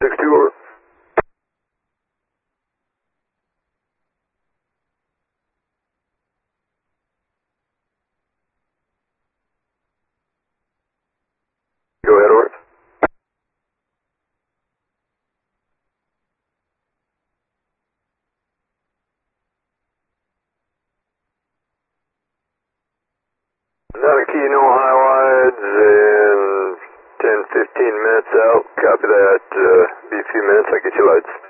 6-2 over. Go ahead, over. Not a key, no high wides, and 10-15 minutes out. Copy that. Be a few minutes, I'll get you lights.